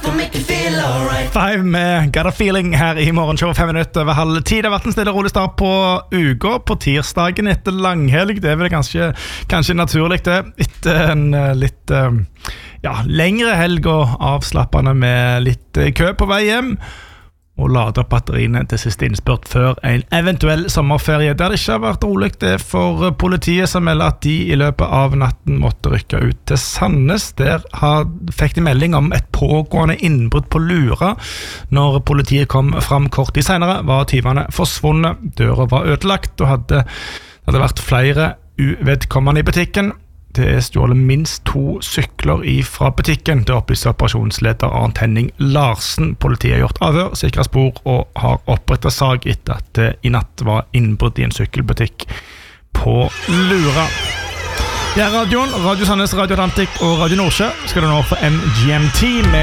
Five med Got a Feeling her I morgenshow 5 minutter over halv 10. Det har vært en stille rolig start på uka, på tirsdagen etter langhelg. Det vel kanskje naturlig det, etter en litt lengre helg og avslappende med litt kø på vei hjem. Og lade opp batteriene til siste innspurt før en eventuell sommerferie. Der det ikke har vært rolig det for politiet som melder at de I løpet av natten måtte rykke ut til Sandnes. Der fikk de melding om et pågående innbrudd på Lura. Når politiet kom fram kort tid senere var tyvene forsvunnet. Døra var ødelagt og hadde vært flere uvedkommende I butikken. Det stjålet minst 2 sykler fra butikken. Det opplyser operasjonsleder Arnt Henning Larsen. Politiet har gjort avhør, sikret spor og har opprettet sag etter at det I natt var innbrudd I en sykkelbutikk på Lura. Det radioen, Radio Sandnes, Radio Atlantic og Radio Nordsjø skal du nå få MGMT med